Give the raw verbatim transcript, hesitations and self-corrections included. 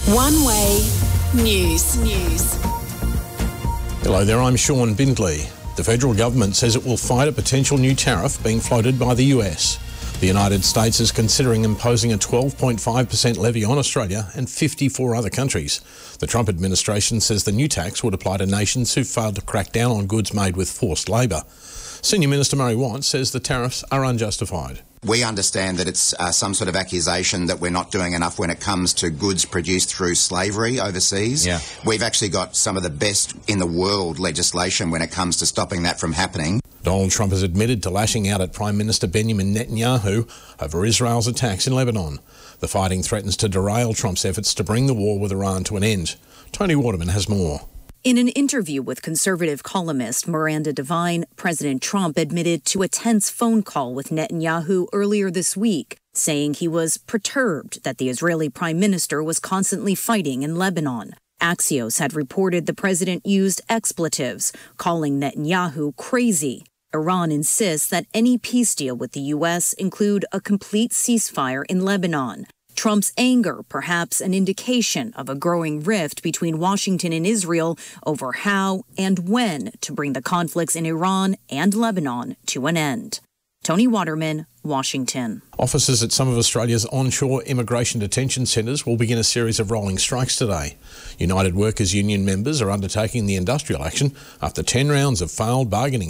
One Way News. News. Hello there, I'm Sean Bindley. The federal government says it will fight a potential new tariff being floated by the U S. The United States is considering imposing a twelve point five percent levy on Australia and fifty-four other countries. The Trump administration says the new tax would apply to nations who failed to crack down on goods made with forced labour. Senior Minister Murray Watt says the tariffs are unjustified. We understand that it's uh, some sort of accusation that we're not doing enough when it comes to goods produced through slavery overseas. Yeah. We've actually got some of the best in the world legislation when it comes to stopping that from happening. Donald Trump has admitted to lashing out at Prime Minister Benjamin Netanyahu over Israel's attacks in Lebanon. The fighting threatens to derail Trump's efforts to bring the war with Iran to an end. Tony Waterman has more. In an interview with conservative columnist Miranda Devine, President Trump admitted to a tense phone call with Netanyahu earlier this week, saying he was perturbed that the Israeli prime minister was constantly fighting in Lebanon. Axios had reported the president used expletives, calling Netanyahu crazy. Iran insists that any peace deal with the U S include a complete ceasefire in Lebanon. Trump's anger, perhaps an indication of a growing rift between Washington and Israel over how and when to bring the conflicts in Iran and Lebanon to an end. Tony Waterman, Washington. Officers at some of Australia's onshore immigration detention centres will begin a series of rolling strikes today. United Workers Union members are undertaking the industrial action after ten rounds of failed bargaining